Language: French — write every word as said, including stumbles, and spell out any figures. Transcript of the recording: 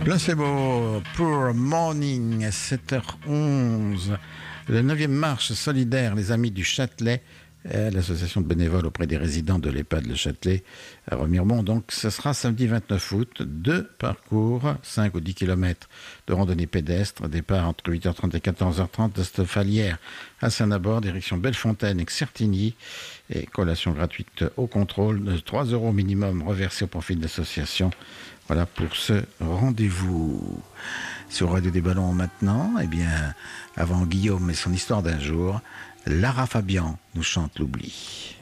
Placebo pour Morning, sept heures onze. Le neuvième marche solidaire, les Amis du Châtelet, l'association de bénévoles auprès des résidents de l'EHPAD Le Châtelet à Remiremont. Donc, ce sera samedi vingt-neuf août. Deux parcours, cinq ou dix kilomètres de randonnée pédestre. Départ entre huit heures trente et quatorze heures trente de Steffalière à Saint-Nabord, direction Bellefontaine et Certigny. Et collation gratuite au contrôle de trois euros minimum reversés au profit de l'association. Voilà pour ce rendez-vous. Sur Radio des Ballons maintenant, eh bien, avant Guillaume et son histoire d'un jour, Lara Fabian nous chante l'oubli.